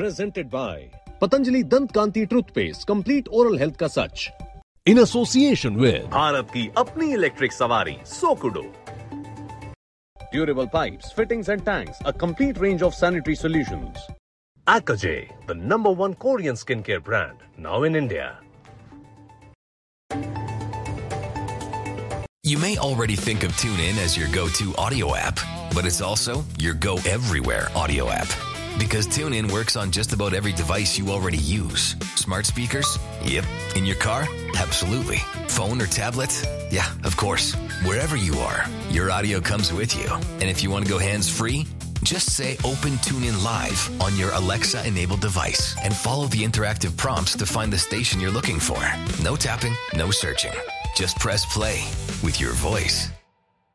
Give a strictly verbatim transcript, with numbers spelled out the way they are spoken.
Presented by Patanjali Dant Kanti Toothpaste, complete oral health ka sach. In association with Bharat की अपनी electric सवारी सोकुडो. Durable pipes, fittings and tanks, a complete range of sanitary solutions. Akaje, the number one Korean skincare brand, now in India. You may already think of TuneIn as your go-to audio app, but it's also your go-everywhere audio app. Because TuneIn works on just about every device you already use. Smart speakers? Yep. In your car? Absolutely. Phone or tablet? Yeah, of course. Wherever you are, your audio comes with you. And if you want to go hands-free, just say Open TuneIn Live on your Alexa-enabled device and follow the interactive prompts to find the station you're looking for. No tapping, no searching. Just press play with your voice.